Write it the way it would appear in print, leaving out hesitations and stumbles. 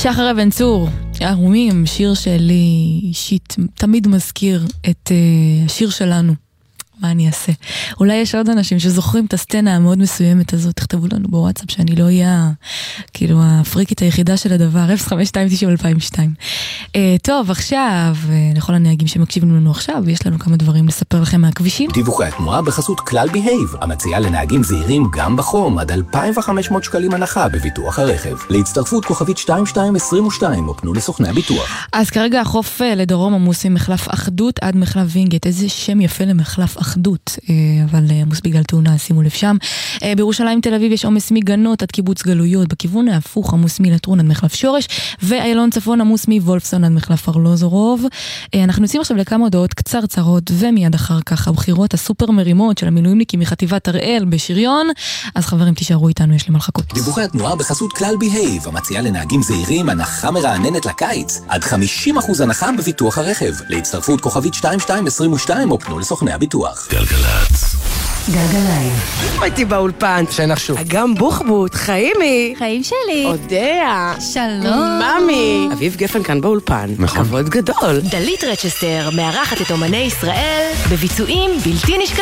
שחר אבן צור, ערומים, שיר שלי אישית תמיד מזכיר את השיר שלנו. מה אני אעשה? אולי יש עוד אנשים שזוכרים את הסצנה המאוד מסוימת הזאת, תכתבו לנו בוואטסאפ שאני לא אהיה כאילו הפריקית היחידה של הדבר, 052902002. טוב, עכשיו, לכל הנהגים שמקשיבים לנו עכשיו, יש לנו כמה דברים לספר לכם מהכבישים. דיווחי התנועה בחסות כלל בהייב, המציעה לנהגים זהירים גם בחום, עד 2,500 שקלים הנחה בביטוח הרכב. להצטרפות כוכבית 2222, או פנו לסוכני הביטוח. אז כרגע החוף לדרום עמוס ממחלף אחדות עד מחלף וינגייט, איזה שם יפה למחלף אחדות, אבל עמוס בגלל תאונה, שימו לב שם. בירושלים תל אביב יש עומס מגנות עד קיבוץ גלויות, בכיוון ההפוך עמוס מלטרון עד מחלף שורש, ואיילון צפון עמוס מוולפסון עד מחלף ארלוזורוב. אנחנו יוצאים עכשיו לכמה הודעות קצרצרות, ומיד אחר כך הבחירות הסופר מרימות של המילואימניקים מחטיבת הראל בשריון. אז חברים, תישארו איתנו, יש לי מלחקות. דיווחי התנועה בחסות כלל בהייב, המציעה לנהגים זהירים הנחה מרעננת לקיץ, עד 50% הנחה בביטוח הרכב. להצטרפות כוכבית 2222, או פנו לסוכני הביטוח. גלגלצ. גלגלייב. הייתי באולפן. שנחשו. אגם בוחבוט, חיימי. חיים שלי. אודיה. שלום. ממי. אביב גפן כאן באולפן. נכון. כבוד גדול. דלית רצ'סטר מארחת את אומני ישראל בביצועים בלתי נשכחים.